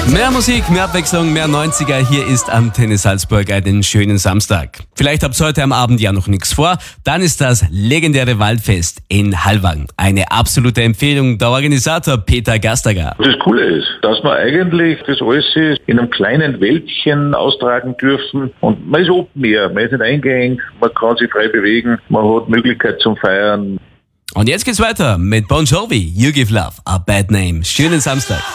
Mehr Musik, mehr Abwechslung, mehr 90er. Hier ist Antenne Salzburg einen schönen Samstag. Vielleicht habt ihr heute am Abend ja noch nichts vor. Dann ist das legendäre Waldfest in Hallwang. Eine absolute Empfehlung. Der Organisator Peter Gastager. Das Coole ist, dass wir eigentlich das alles in einem kleinen Wäldchen austragen dürfen. Und man ist Open Air, man ist nicht eingeengt, man kann sich frei bewegen, man hat Möglichkeit zum Feiern. Und jetzt geht's weiter mit Bon Jovi, You Give Love a Bad Name. Schönen Samstag.